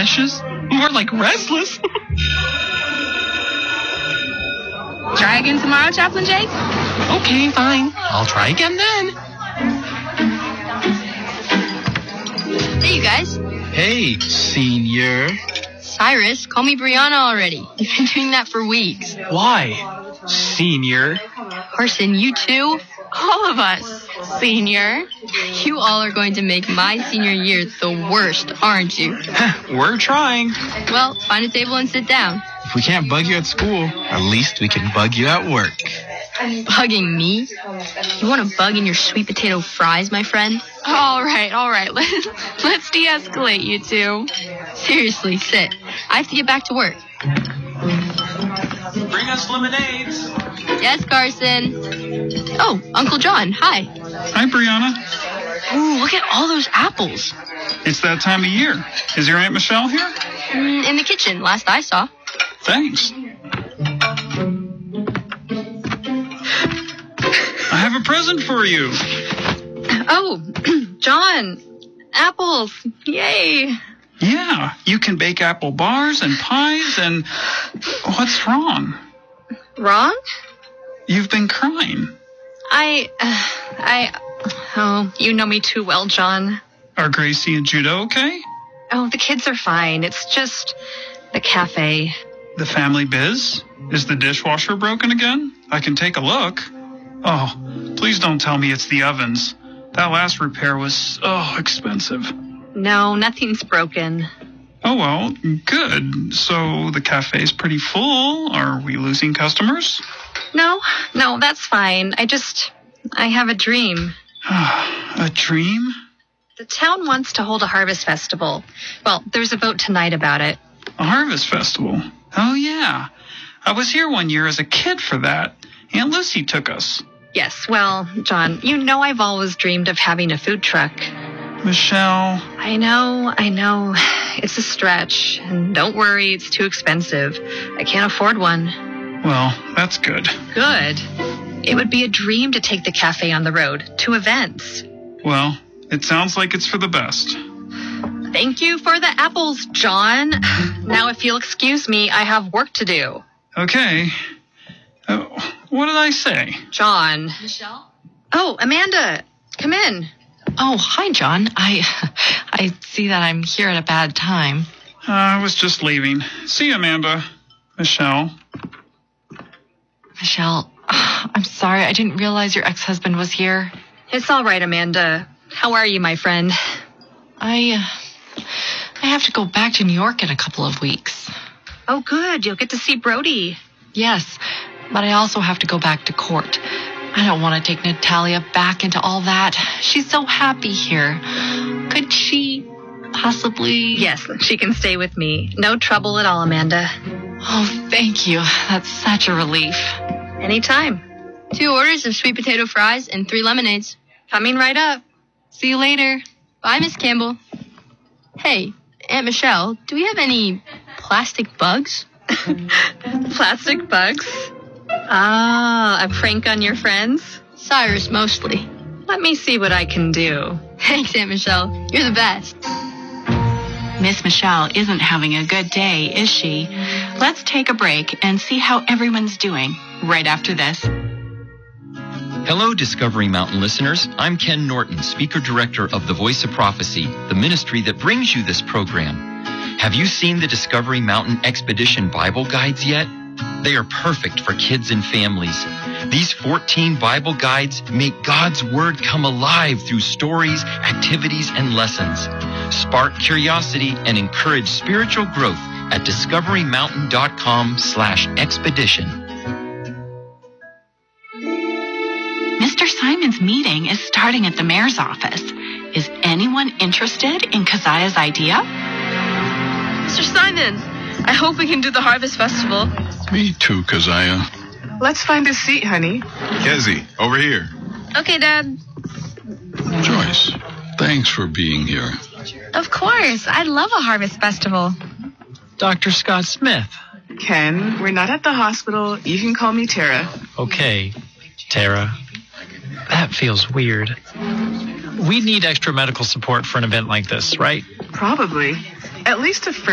precious. More like restless. Try again tomorrow, Chaplain Jake? Okay, fine. I'll try again then. Hey, you guys. Hey, senior. Cyrus, call me Brianna already. You've been doing that for weeks. Why, senior? Carson, you too? All of us, senior. You all are going to make my senior year the worst, aren't you? We're trying. Well, find a table and sit down. If we can't bug you at school, at least we can bug you at work. Bugging me? You want to bug in your sweet potato fries, my friend? All right. Let's de-escalate, you two. Seriously, sit. I have to get back to work. Bring us lemonades. Yes, Carson. Oh, Uncle John, hi. Hi, Brianna. Ooh, look at all those apples. It's that time of year. Is your Aunt Michelle here? In the kitchen, last I saw. Thanks. I have a present for you. Oh, John, apples. Yay. Yeah, you can bake apple bars and pies and... What's wrong? Wrong? You've been crying. Oh, you know me too well, John. Are Gracie and Judah okay? Oh, the kids are fine. It's just the cafe. The family biz? Is the dishwasher broken again? I can take a look. Oh, please don't tell me it's the ovens. That last repair was so expensive. No, nothing's broken. Oh, well, good. So the cafe's pretty full. Are we losing customers? No, that's fine. I have a dream. A dream? The town wants to hold a harvest festival. Well, there's a vote tonight about it. A harvest festival? Oh, yeah. I was here one year as a kid for that. Aunt Lucy took us. Yes, well, John, you know I've always dreamed of having a food truck. Michelle. I know. It's a stretch. And don't worry, it's too expensive. I can't afford one. Well, that's good. Good. It would be a dream to take the cafe on the road to events. Well, it sounds like it's for the best. Thank you for the apples, John. Now, if you'll excuse me, I have work to do. Okay. What did I say? John. Michelle? Oh, Amanda, come in. Oh, hi, John. I see that I'm here at a bad time. I was just leaving. See you, Amanda. Michelle. Michelle, I'm sorry. I didn't realize your ex-husband was here. It's all right, Amanda. How are you, my friend? I have to go back to New York in a couple of weeks. Oh, good. You'll get to see Brody. Yes, but I also have to go back to court. I don't want to take Natalia back into all that. She's so happy here. Could she possibly... Yes, she can stay with me. No trouble at all, Amanda. Oh, thank you. That's such a relief. Anytime. 2 orders of sweet potato fries and 3 lemonades. Coming right up. See you later. Bye, Miss Campbell. Hey, Aunt Michelle, do we have any plastic bugs? Plastic bugs? Ah, a prank on your friends? Cyrus, mostly. Let me see what I can do. Thanks, Aunt Michelle. You're the best. Miss Michelle isn't having a good day, is she? Let's take a break and see how everyone's doing right after this. Hello, Discovery Mountain listeners. I'm Ken Norton, Speaker Director of the Voice of Prophecy, the ministry that brings you this program. Have you seen the Discovery Mountain Expedition Bible Guides yet? They are perfect for kids and families. These 14 Bible guides make God's Word come alive through stories, activities, and lessons. Spark curiosity and encourage spiritual growth at discoverymountain.com/expedition. Mr. Simon's meeting is starting at the mayor's office. Is anyone interested in Keziah's idea? Mr. Simon, I hope we can do the Harvest Festival. Me too, Keziah. Let's find a seat, honey. Kezzy, over here. Okay, Dad. Joyce, thanks for being here. Of course. I love a harvest festival. Dr. Scott Smith. Ken, we're not at the hospital. You can call me Tara. Okay, Tara. That feels weird. We need extra medical support for an event like this, right? Probably. At least a